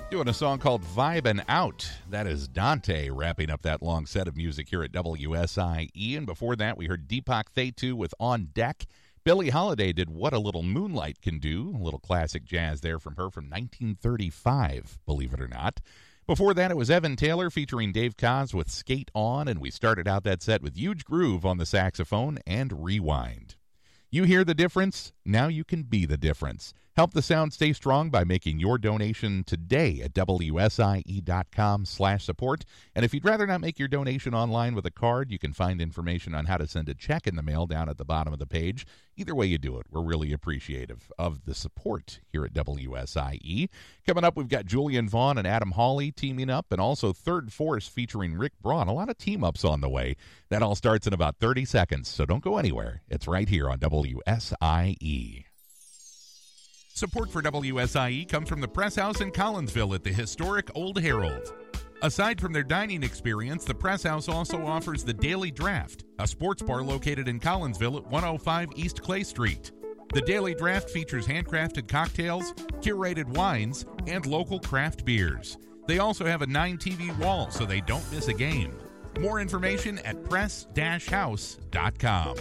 Doing a song called Vibin' Out. That is Dante wrapping up that long set of music here at WSIE. And before that, we heard Deepak Thetu with On Deck. Billie Holiday did What a Little Moonlight Can Do. A little classic jazz there from her from 1935, believe it or not. Before that, it was Evan Taylor featuring Dave Koz with Skate On. And we started out that set with Huge Groove on the saxophone and Rewind. You hear the difference? Now you can be the difference. Help the sound stay strong by making your donation today at WSIE.com/support. And if you'd rather not make your donation online with a card, you can find information on how to send a check in the mail down at the bottom of the page. Either way you do it, we're really appreciative of the support here at WSIE. Coming up, we've got Julian Vaughn and Adam Hawley teaming up, and also Third Force featuring Rick Braun. A lot of team-ups on the way. That all starts in about 30 seconds, so don't go anywhere. It's right here on WSIE. Support for WSIE comes from the Press House in Collinsville at the historic Old Herald. Aside from their dining experience, the Press House also offers the Daily Draft, a sports bar located in Collinsville at 105 East Clay Street. The Daily Draft features handcrafted cocktails, curated wines, and local craft beers. They also have a 9 TV wall so they don't miss a game. More information at press-house.com.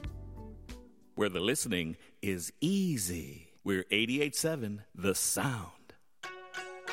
Where the listening is easy. We're 88.7 The Sound.